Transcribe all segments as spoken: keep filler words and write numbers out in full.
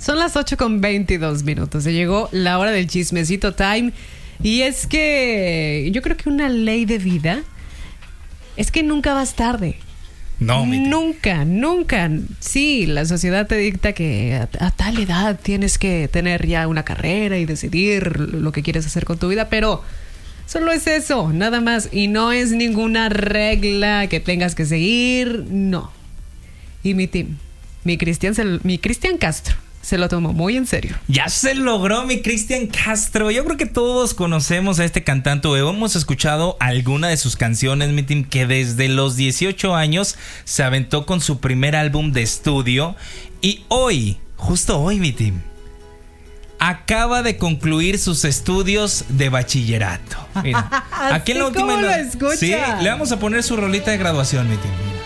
Son las ocho con veintidós minutos. Se llegó la hora del chismecito time. Y es que yo creo que una ley de vida es que nunca vas tarde. No, mi Nunca, nunca. Sí, la sociedad te dicta que a, a tal edad tienes que tener ya una carrera y decidir lo que quieres hacer con tu vida, pero solo es eso, nada más. Y no es ninguna regla que tengas que seguir, no. Y mi team, mi Cristian, mi Cristian Castro, se lo tomó muy en serio. Ya se logró, mi Cristian Castro. Yo creo que todos conocemos a este cantante o hemos escuchado alguna de sus canciones, mi team, que desde los dieciocho años se aventó con su primer álbum de estudio. Y hoy, justo hoy, mi team, acaba de concluir sus estudios de bachillerato. Mira, aquí en la última... ¿Cómo lo escucha? Sí, le vamos a poner su rolita de graduación, mi team. Mira.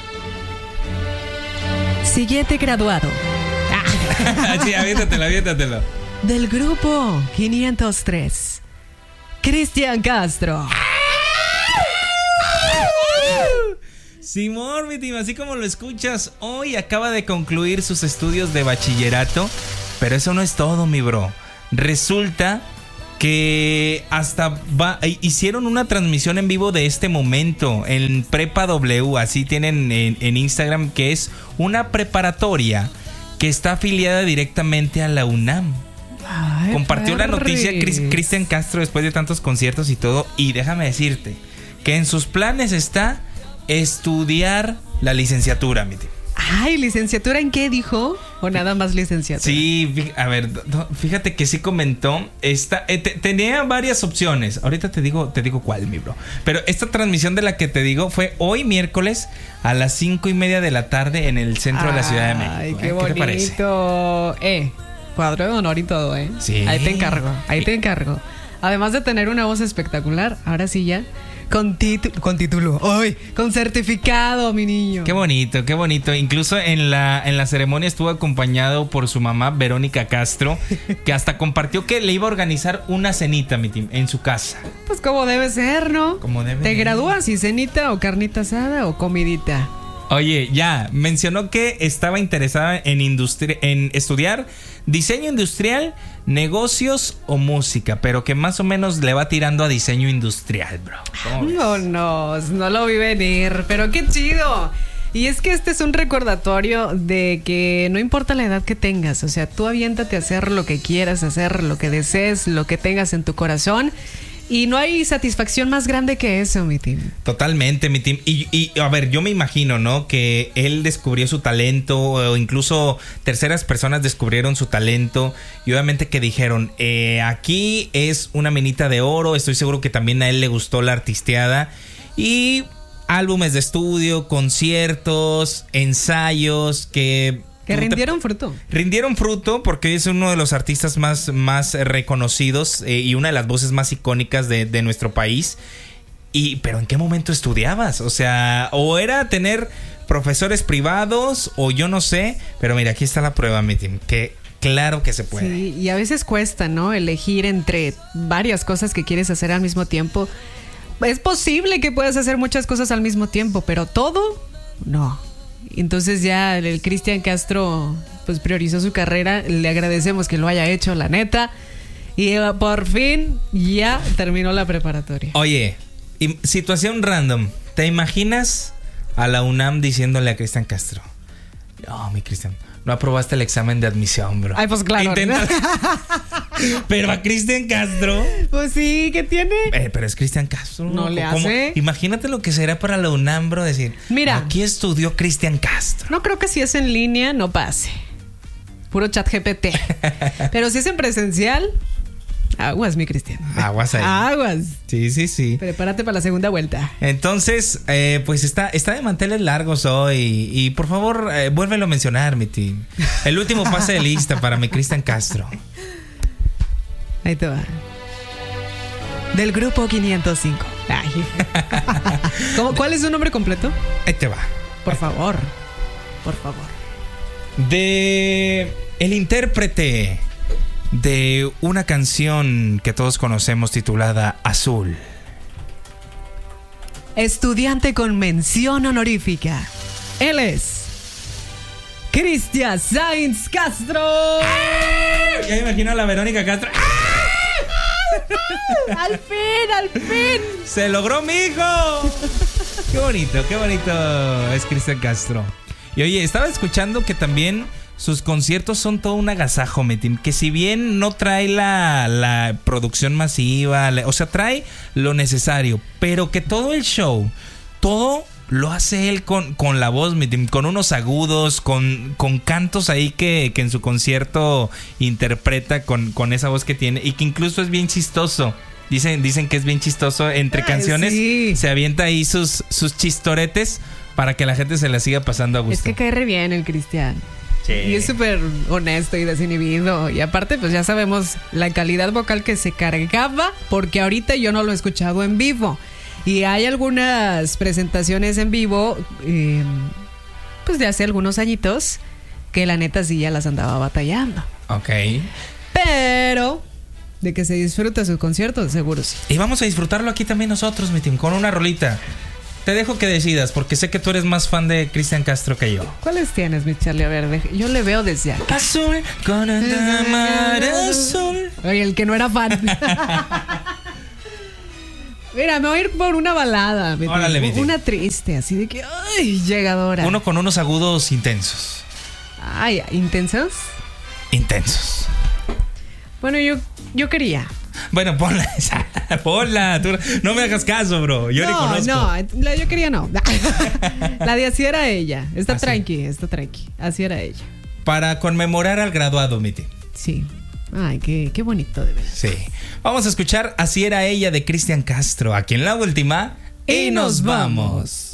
Siguiente graduado. Sí, aviéntatelo, aviéntatelo. Del grupo quinientos tres, Cristian Castro. Simón, mi team, así como lo escuchas, hoy acaba de concluir sus estudios de bachillerato. Pero eso no es todo, mi bro. Resulta que hasta va, hicieron una transmisión en vivo de este momento en Prepa W, así tienen en, en Instagram, que es una preparatoria que está afiliada directamente a la UNAM. Ay, compartió perris. La noticia Chris, Cristian Castro después de tantos conciertos y todo. Y déjame decirte que en sus planes está estudiar la licenciatura, mi tío. Ay, ¿licenciatura en qué dijo? ¿O nada más licenciatura? Sí, a ver, fíjate que sí comentó. Esta, eh, te, tenía varias opciones. Ahorita te digo, te digo cuál, mi bro. Pero esta transmisión de la que te digo fue hoy miércoles a las cinco y media de la tarde en el centro Ay, de la Ciudad de México. Ay, qué ¿eh? bonito. ¿Qué te parece? Eh, cuadro de honor y todo, ¿eh? Sí. Ahí te encargo, ahí te encargo. Además de tener una voz espectacular, ahora sí ya... Con, titu- con título, ¡ay! Con certificado, mi niño. Qué bonito, qué bonito. Incluso en la, en la ceremonia estuvo acompañado por su mamá, Verónica Castro, que hasta compartió que le iba a organizar una cenita, mi team, en su casa. Pues como debe ser, ¿no? Como debe. ¿Te gradúas y cenita o carnita asada o comidita? Oye, ya, mencionó que estaba interesada en, industri- en estudiar diseño industrial, negocios o música, pero que más o menos le va tirando a diseño industrial, bro. No, no, no lo vi venir, pero qué chido. Y es que este es un recordatorio de que no importa la edad que tengas, o sea, tú aviéntate a hacer lo que quieras hacer, lo que desees, lo que tengas en tu corazón. Y no hay satisfacción más grande que eso, mi team. Totalmente, mi team. Y, y a ver, yo me imagino, ¿no? Que él descubrió su talento, o incluso terceras personas descubrieron su talento. Y obviamente que dijeron, eh, aquí es una minita de oro. Estoy seguro que también a él le gustó la artisteada. Y álbumes de estudio, conciertos, ensayos que... Que rindieron fruto. Rindieron fruto porque es uno de los artistas más, más reconocidos eh, y una de las voces más icónicas de, de nuestro país. Y, pero ¿en qué momento estudiabas? O sea, o era tener profesores privados o yo no sé. Pero mira, aquí está la prueba, mi team, que claro que se puede. Sí, y a veces cuesta, ¿no? Elegir entre varias cosas que quieres hacer al mismo tiempo. Es posible que puedas hacer muchas cosas al mismo tiempo, pero todo, no. Entonces ya el Cristian Castro pues priorizó su carrera. Le agradecemos que lo haya hecho, la neta. Y por fin ya terminó la preparatoria. Oye, situación random. ¿Te imaginas a la UNAM diciéndole a Cristian Castro: no, mi Cristian, no aprobaste el examen de admisión, bro? Ay, pues claro. Intenta... Pero a Cristian Castro. Pues sí, ¿qué tiene? Eh, pero es Cristian Castro. No, ¿no? le ¿Cómo? hace. Imagínate lo que será para la UNAM, bro, decir: mira, aquí estudió Cristian Castro. No creo que si es en línea no pase. Puro chat G P T. Pero si es en presencial, aguas, mi Cristian. Aguas ahí. Aguas. Sí, sí, sí. Prepárate para la segunda vuelta. Entonces, eh, pues está, está de manteles largos hoy. Y por favor, eh, vuélvelo a mencionar, mi team. El último pase de lista para mi Cristian Castro. Ahí te va. Del grupo quinientos cinco. Ay. ¿Cómo, ¿Cuál es su nombre completo? Ahí te va. Por favor. Por favor. De el intérprete de una canción que todos conocemos titulada Azul. Estudiante con mención honorífica. Él es Cristian Sainz Castro. Ya me imagino a la Verónica Castro. Al fin, al fin. Se logró, mijo. Qué bonito, qué bonito es Cristian Castro. Y oye, estaba escuchando que también sus conciertos son todo un agasajo, Metin. Que si bien no trae la, la producción masiva, la, o sea, trae lo necesario, pero que todo el show, todo lo hace él con, con la voz, Metin, con unos agudos, con, con cantos ahí que, que en su concierto interpreta con, con esa voz que tiene y que incluso es bien chistoso. Dicen, dicen que es bien chistoso. Entre Ay, canciones sí. se avienta ahí sus, sus chistoretes para que la gente se la siga pasando a gusto. Es que cae re bien el Cristian. Sí. Y es súper honesto y desinhibido. Y aparte, pues ya sabemos la calidad vocal que se cargaba, porque ahorita yo no lo he escuchado en vivo. Y hay algunas presentaciones en vivo, eh, pues de hace algunos añitos, que la neta sí ya las andaba batallando. Ok. Pero de que se disfruta su concierto, seguro sí. Y vamos a disfrutarlo aquí también nosotros, mi team, con una rolita. Te dejo que decidas, porque sé que tú eres más fan de Cristian Castro que yo. ¿Cuáles tienes, mi Charlie? A ver, yo le veo desde aquí. Azul con el mar azul. Oye, el que no era fan. Mira, me voy a ir por una balada. Órale, una triste, así de que, ay, llegadora. Uno con unos agudos intensos. Ay, ¿intensos? Intensos. Bueno, yo, yo quería. Bueno, ponla esa. Ponla. Tú, no me hagas caso, bro. Yo no, le conozco. No, la yo quería no. La de así era ella. Está así. tranqui, está tranqui. Así era ella. Para conmemorar al graduado, Miti. Sí. Ay, qué, qué bonito de verdad. Sí. Vamos a escuchar Así era ella de Cristian Castro. Aquí en La Última. Y, y nos vamos.